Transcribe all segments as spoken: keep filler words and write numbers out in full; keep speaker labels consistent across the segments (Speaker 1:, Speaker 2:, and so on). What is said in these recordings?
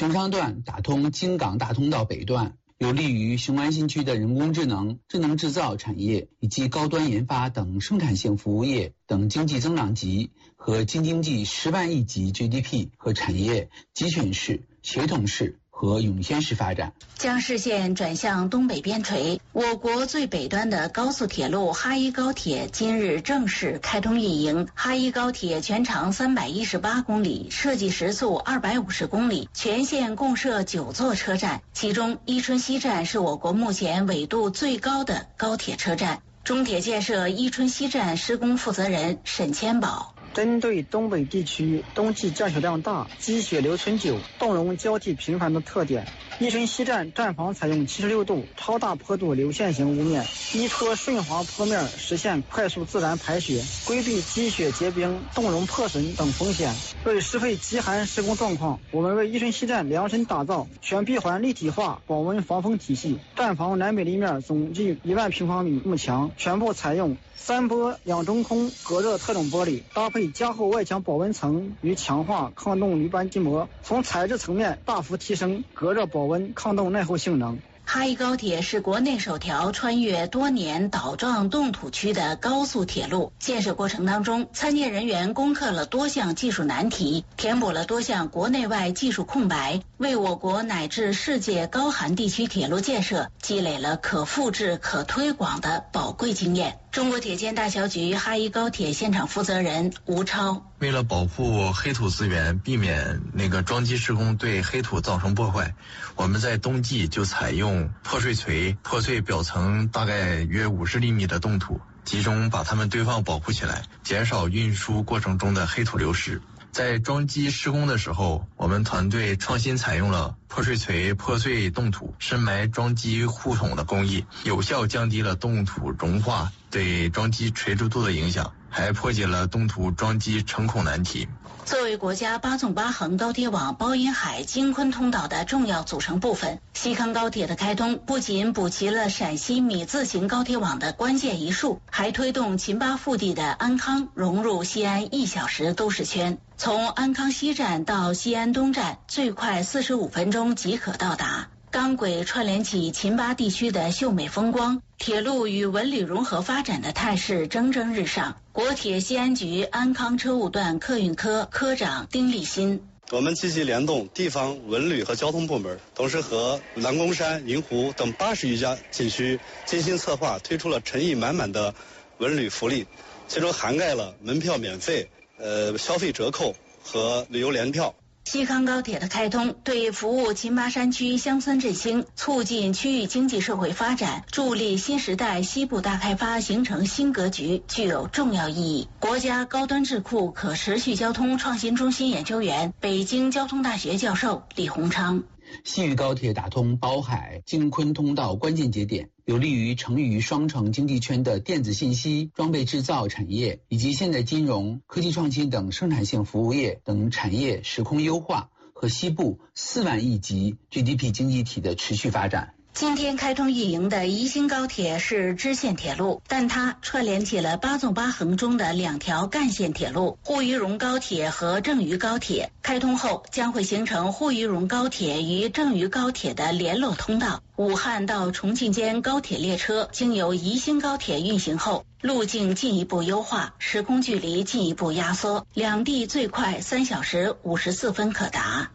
Speaker 1: 熊昌段打通京港大通道北段，有利于雄安新区的人工智能、智能制造产业以及高端研发等生产性服务业等经济增长极和京津冀十万亿级 G D P 和产业集群式、协同式和涌现式发展。
Speaker 2: 将视线转向东北边陲，我国最北端的高速铁路哈一高铁今日正式开通运营。哈一高铁全长三百一十八公里，设计时速二百五十公里，全线共设九座车站，其中伊春西站是我国目前纬度最高的高铁车站。中铁建设伊春西站施工负责人沈千宝。
Speaker 3: 针对东北地区冬季降雪量大、积雪留存久、冻融交替频繁的特点，伊春西站站房采用七十六度超大坡度流线型屋面，依托顺滑坡面实现快速自然排雪，规避积雪结冰、冻融破损等风险。为适配极寒施工状况，我们为伊春西站量身打造全闭环立体化保温防风体系。站房南北立面总计一万平方米幕墙，全部采用三波两中空隔热特种玻璃，搭配加厚外墙保温层与强化抗冻铝矾筋膜，从材质层面大幅提升隔热保温、抗冻耐候性能。
Speaker 2: 哈一高铁是国内首条穿越多年岛状冻土区的高速铁路。建设过程当中，参建人员攻克了多项技术难题，填补了多项国内外技术空白，为我国乃至世界高寒地区铁路建设积累了可复制、可推广的宝贵经验。中国铁建大桥局哈一高铁现场负责人吴超：
Speaker 4: 为了保护黑土资源，避免那个桩基施工对黑土造成破坏，我们在冬季就采用破碎锤破碎表层大概约五十厘米的冻土，集中把它们堆放保护起来，减少运输过程中的黑土流失。在桩基施工的时候，我们团队创新采用了破碎锤破碎冻土深埋桩基护筒的工艺，有效降低了冻土融化对桩基垂直度的影响，还破解了冻土桩基成孔难题。
Speaker 2: 作为国家八纵八横高铁网包银海京昆通道的重要组成部分，西康高铁的开通不仅补齐了陕西米字形高铁网的关键一树，还推动秦巴腹地的安康融入西安一小时都市圈。从安康西站到西安东站，最快四十五分钟即可到达。钢轨串联起秦巴地区的秀美风光，铁路与文旅融合发展的态势蒸蒸日上。国铁西安局安康车务段客运科科长丁立新：
Speaker 5: 我们积极联动地方文旅和交通部门，同时和南宫山、银湖等八十余家景区精心策划，推出了诚意满满的文旅福利，其中涵盖了门票免费、呃消费折扣和旅游联票。
Speaker 2: 西康高铁的开通对服务秦巴山区乡村振兴、促进区域经济社会发展、助力新时代西部大开发形成新格局具有重要意义。国家高端智库可持续交通创新中心研究员、北京交通大学教授李洪昌：
Speaker 1: 西渝高铁打通宝海京昆通道关键节点，有利于成渝双城经济圈的电子信息、装备制造产业以及现代金融、科技创新等生产性服务业等产业时空优化和西部四万亿级 G D P 经济体的持续发展。
Speaker 2: 今天开通运营的宜兴高铁是支线铁路，但它串联起了八纵八横中的两条干线铁路沪渝蓉高铁和郑渝高铁。开通后将会形成沪渝蓉高铁与郑渝高铁的联络通道。武汉到重庆间高铁列车经由宜兴高铁运行后，路径进一步优化，时空距离进一步压缩，两地最快三小时五十四分可达。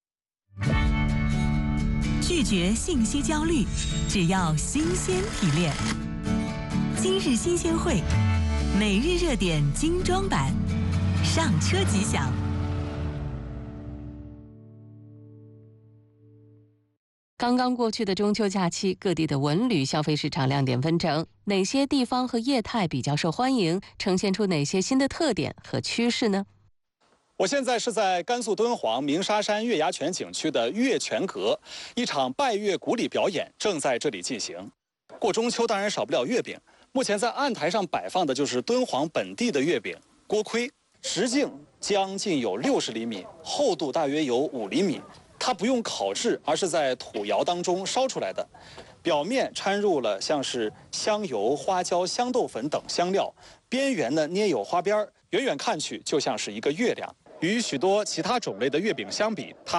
Speaker 6: 拒绝信息焦虑，只要新鲜提炼。今日新鲜会，每日热点精装版，上车即享。
Speaker 7: 刚刚过去的中秋假期，各地的文旅消费市场亮点纷呈，哪些地方和业态比较受欢迎，呈现出哪些新的特点和趋势呢？
Speaker 8: 我现在是在甘肃敦煌鸣沙山月牙泉景区的月泉阁，一场拜月古礼表演正在这里进行。过中秋当然少不了月饼，目前在案台上摆放的就是敦煌本地的月饼锅盔，直径将近有六十厘米，厚度大约有五厘米。它不用烤制，而是在土窑当中烧出来的，表面掺入了像是香油、花椒、香豆粉等香料，边缘呢捏有花边儿，远远看去就像是一个月亮。与许多其他种类的月饼相比，它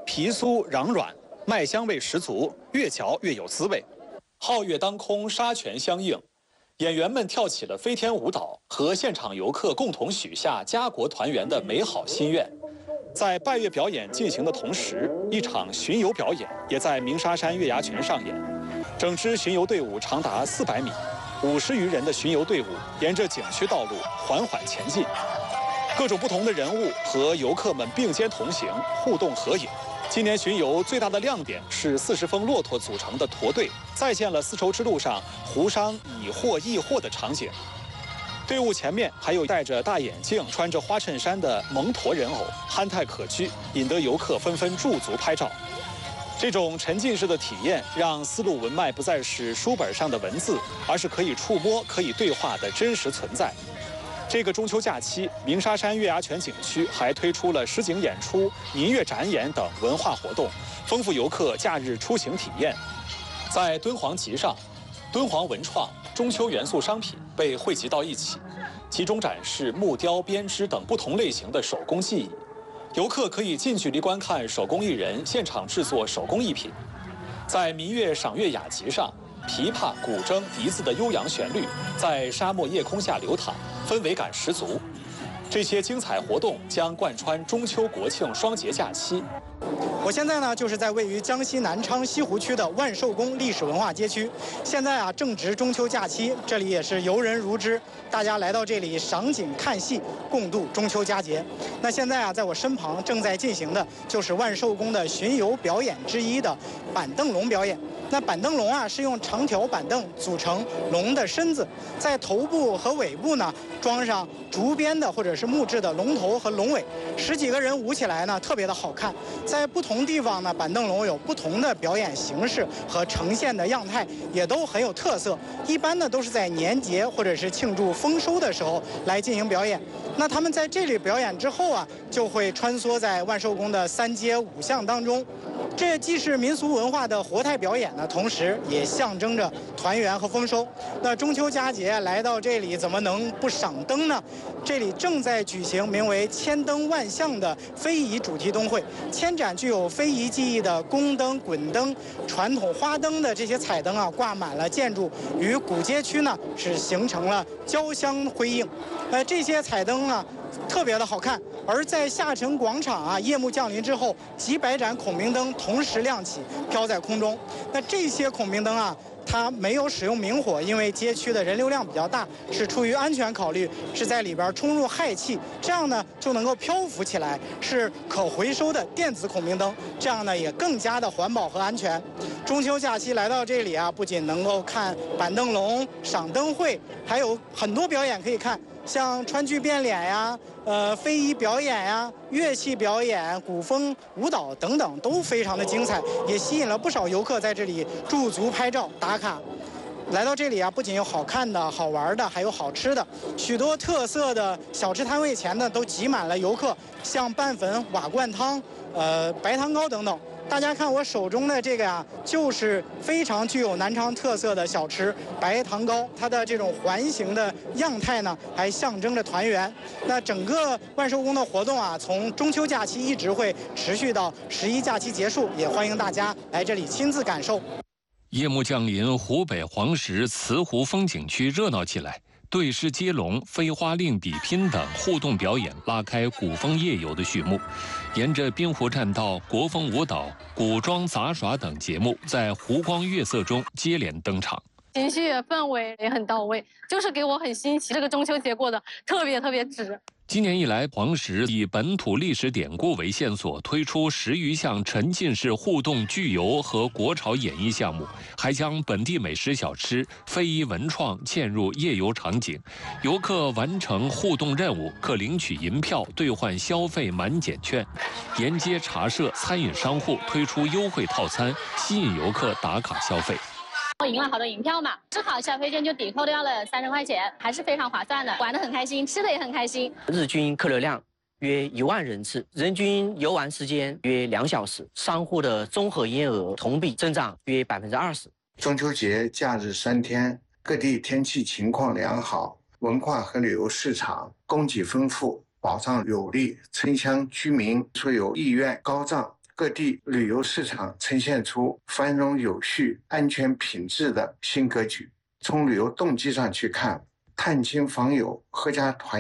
Speaker 8: 皮酥瓤软，麦香味十足，越嚼越有滋味。皓月当空，沙泉相映，演员们跳起了飞天舞蹈，和现场游客共同许下家国团圆的美好心愿。在拜月表演进行的同时，一场巡游表演也在鸣沙山月牙泉上演。整支巡游队伍长达四百米，五十余人的巡游队伍沿着景区道路缓缓前进，各种不同的人物和游客们并肩同行，互动合影。今年巡游最大的亮点是四十峰骆驼组成的驼队，再现了丝绸之路上胡商以货易货的场景。队伍前面还有戴着大眼镜、穿着花衬衫的蒙驼人偶，憨态可掬，引得游客纷纷驻足拍照。这种沉浸式的体验，让丝路文脉不再是书本上的文字，而是可以触摸、可以对话的真实存在。这个中秋假期，鸣沙山月牙泉景区还推出了实景演出、民乐展演等文化活动，丰富游客假日出行体验。在敦煌集上，敦煌文创、中秋元素商品被汇集到一起，集中展示木雕、编织等不同类型的手工技艺。游客可以近距离观看手工艺人现场制作手工艺品。在民乐赏月雅集上，琵琶、古筝、笛子的悠扬旋律在沙漠夜空下流淌，氛围感十足。这些精彩活动将贯穿中秋国庆双节假期。
Speaker 3: 我现在呢，就是在位于江西南昌西湖区的万寿宫历史文化街区。现在啊，正值中秋假期，这里也是游人如织，大家来到这里赏景看戏，共度中秋佳节。那现在啊，在我身旁正在进行的就是万寿宫的巡游表演之一的板凳龙表演。那板凳龙啊，是用长条板凳组成龙的身子，在头部和尾部呢装上竹编的或者是木质的龙头和龙尾，十几个人舞起来呢特别的好看。在不同地方呢，板凳龙有不同的表演形式和呈现的样态，也都很有特色。一般呢都是在年节或者是庆祝丰收的时候来进行表演。那他们在这里表演之后啊，就会穿梭在万寿宫的三街五巷当中。这既是民俗文化的活态表演呢，同时也象征着团圆和丰收。那中秋佳节来到这里，怎么能不赏灯呢？这里正在举行名为“千灯万象”的非遗主题灯会，千盏具有非遗技艺的宫灯、滚灯、传统花灯的这些彩灯啊，挂满了建筑，与古街区呢是形成了交相辉映。呃，这些彩灯啊，特别的好看。而在下沉广场啊，夜幕降临之后，几百盏孔明灯同时亮起，飘在空中。那这些孔明灯啊，它没有使用明火，因为街区的人流量比较大，是出于安全考虑，是在里边充入氦气，这样呢就能够漂浮起来，是可回收的电子孔明灯，这样呢也更加的环保和安全。中秋假期来到这里啊，不仅能够看板凳龙、赏灯会，还有很多表演可以看，像川剧变脸呀、呃非遗表演呀、乐器表演、古风舞蹈等等，都非常的精彩，也吸引了不少游客在这里驻足拍照打卡。来到这里啊，不仅有好看的、好玩的，还有好吃的。许多特色的小吃摊位前呢，都挤满了游客，像拌粉、瓦罐汤、呃白糖糕等等。大家看我手中的这个呀、啊，就是非常具有南昌特色的小吃白糖糕。它的这种环形的样态呢，还象征着团圆。那整个万寿宫的活动啊，从中秋假期一直会持续到十一假期结束，也欢迎大家来这里亲自感受。
Speaker 9: 夜幕降临，湖北黄石慈湖风景区热闹起来。对诗接龙、飞花令比拼等互动表演拉开古风夜游的序幕，沿着滨湖栈道、国风舞蹈、古装杂耍等节目在湖光月色中接连登场。
Speaker 10: 情绪氛围也很到位，就是给我很新奇。这个中秋节过得特别特别值。
Speaker 9: 今年以来，黄石以本土历史典故为线索，推出十余项沉浸式互动剧游和国潮演绎项目，还将本地美食小吃、非遗文创嵌入夜游场景。游客完成互动任务，可领取银票兑换消费满减券。沿街茶社、餐饮商户推出优惠套餐，吸引游客打卡消费。
Speaker 11: 我赢了好多银票嘛，正好消费券就抵扣掉了三十块钱，还是非常划算的，玩得很开心，吃的也很开心。
Speaker 12: 日均客流量约一万人次，人均游玩时间约两小时，商户的综合营业额同比增长约百分之二十。
Speaker 13: 中秋节假日三天，各地天气情况良好，文化和旅游市场供给丰富，保障有力，城乡居民所有意愿高涨， 各地旅游市场呈现出繁荣有序、安全品质的新格局。从旅游动机上去看，探亲访友、合家团